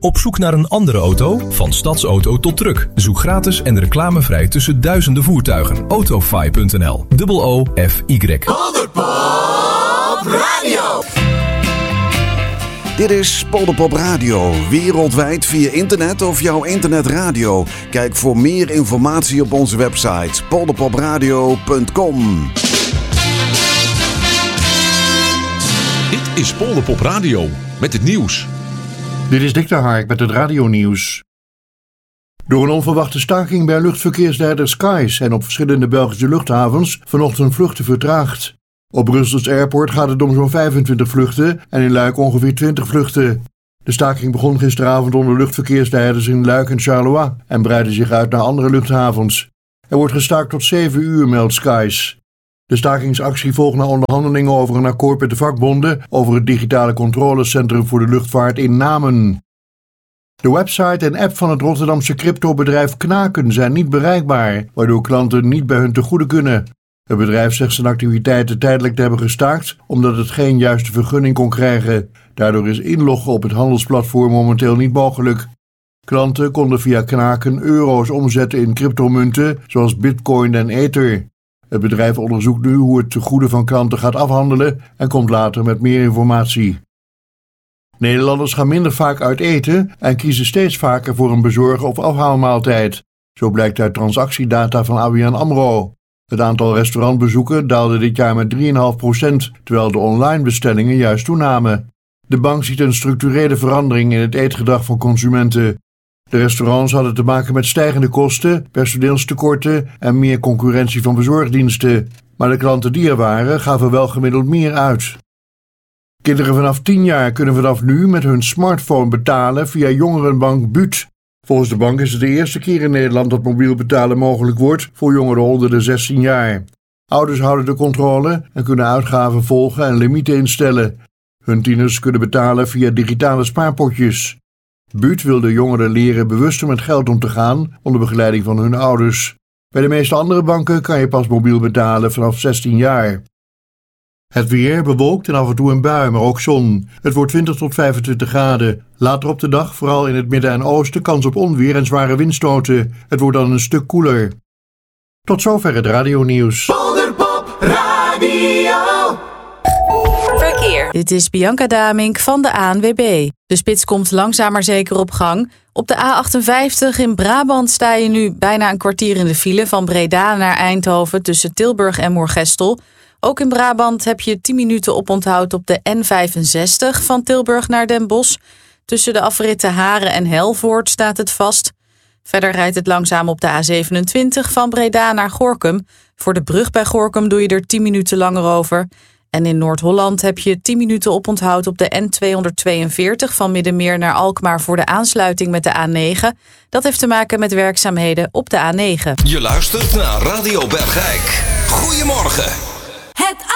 Op zoek naar een andere auto? Van stadsauto tot truck. Zoek gratis en reclamevrij tussen duizenden voertuigen. Autofy.nl. OOFY. Polderpop Radio. Dit is Polderpop Radio, wereldwijd via internet of jouw internetradio. Kijk voor meer informatie op onze website polderpopradio.com. Dit is Polderpop Radio met het nieuws. Dit is Dick de Hark met het radionieuws. Door een onverwachte staking bij luchtverkeersleider Sky zijn op verschillende Belgische luchthavens vanochtend vluchten vertraagd. Op Brussels Airport gaat het om zo'n 25 vluchten en in Luik ongeveer 20 vluchten. De staking begon gisteravond onder luchtverkeersleiders in Luik en Charleroi en breidde zich uit naar andere luchthavens. Er wordt gestaakt tot 7 uur, meldt Skies. De stakingsactie volgt na onderhandelingen over een akkoord met de vakbonden over het digitale controlecentrum voor de luchtvaart in Namen. De website en app van het Rotterdamse cryptobedrijf Knaken zijn niet bereikbaar, waardoor klanten niet bij hun te goede kunnen. Het bedrijf zegt zijn activiteiten tijdelijk te hebben gestaakt omdat het geen juiste vergunning kon krijgen. Daardoor is inloggen op het handelsplatform momenteel niet mogelijk. Klanten konden via Knaken euro's omzetten in cryptomunten zoals Bitcoin en Ether. Het bedrijf onderzoekt nu hoe het tegoeden van klanten gaat afhandelen en komt later met meer informatie. Nederlanders gaan minder vaak uit eten en kiezen steeds vaker voor een bezorg- of afhaalmaaltijd. Zo blijkt uit transactiedata van ABN AMRO. Het aantal restaurantbezoeken daalde dit jaar met 3,5%, terwijl de online bestellingen juist toenamen. De bank ziet een structurele verandering in het eetgedrag van consumenten. De restaurants hadden te maken met stijgende kosten, personeelstekorten en meer concurrentie van bezorgdiensten. Maar de klanten die er waren, gaven wel gemiddeld meer uit. Kinderen vanaf 10 jaar kunnen vanaf nu met hun smartphone betalen via jongerenbank Buut. Volgens de bank is het de eerste keer in Nederland dat mobiel betalen mogelijk wordt voor jongeren onder de 16 jaar. Ouders houden de controle en kunnen uitgaven volgen en limieten instellen. Hun tieners kunnen betalen via digitale spaarpotjes. Buut wil de jongeren leren bewuster met geld om te gaan onder begeleiding van hun ouders. Bij de meeste andere banken kan je pas mobiel betalen vanaf 16 jaar. Het weer bewolkt en af en toe een bui, maar ook zon. Het wordt 20 tot 25 graden. Later op de dag, vooral in het midden en oosten, kans op onweer en zware windstoten. Het wordt dan een stuk koeler. Tot zover het radionieuws. Polderpop Radio. Verkeer. Dit is Bianca Damink van de ANWB. De spits komt langzaam maar zeker op gang. Op de A58 in Brabant sta je nu bijna een kwartier in de file van Breda naar Eindhoven tussen Tilburg en Moergestel. Ook in Brabant heb je 10 minuten oponthoud op de N65 van Tilburg naar Den Bosch. Tussen de afritten Haren en Helvoort staat het vast. Verder rijdt het langzaam op de A27 van Breda naar Gorinchem. Voor de brug bij Gorinchem doe je er 10 minuten langer over. En in Noord-Holland heb je 10 minuten oponthoud op de N242 van Middenmeer naar Alkmaar voor de aansluiting met de A9. Dat heeft te maken met werkzaamheden op de A9. Je luistert naar Radio Bergijk. Goedemorgen. Het